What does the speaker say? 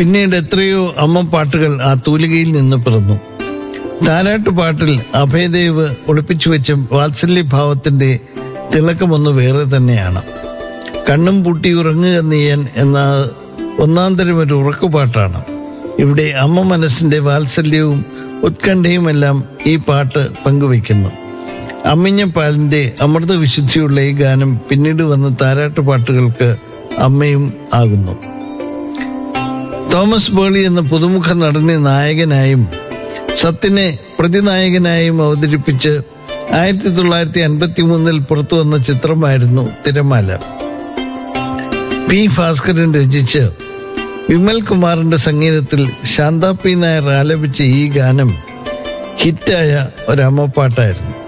പിന്നീട് എത്രയോ അമ്മ പാട്ടുകൾ ആ തൂലികയിൽ നിന്ന് പിറന്നു. താരാട്ടുപാട്ടിൽ അഭയദേവ് ഒളിപ്പിച്ചു വെച്ച വാത്സല്യഭാവത്തിന്റെ തിളക്കമൊന്ന് വേറെ തന്നെയാണ്. കണ്ണും പൂട്ടി ഉറങ്ങുക നീയൻ എന്ന ഒന്നാന്തരം ഒരു ഉറക്കുപാട്ടാണ്. ഇവിടെ അമ്മ മനസ്സിന്റെ വാത്സല്യവും ഉത്കണ്ഠയുമെല്ലാം ഈ പാട്ട് പങ്കുവയ്ക്കുന്നു. അമ്മിഞ്ഞ പാലിന്റെ അമൃത വിശുദ്ധിയുള്ള ഈ ഗാനം പിന്നീട് വന്ന താരാട്ടുപാട്ടുകൾക്ക് അമ്മയും ആകുന്നു. തോമസ് ബേളി എന്ന പുതുമുഖ നടനെ നായകനായും സത്യനെ പ്രതിനായകനായും അവതരിപ്പിച്ച് 1953 പുറത്തു വന്ന ചിത്രമായിരുന്നു തിരമാല. പി ഭാസ്കരൻ രചിച്ച് വിമൽ കുമാറിന്റെ സംഗീതത്തിൽ ശാന്ത പി നായർ ആലപിച്ച ഈ ഗാനം ഹിറ്റായ ഒരമ്മപ്പാട്ടായിരുന്നു.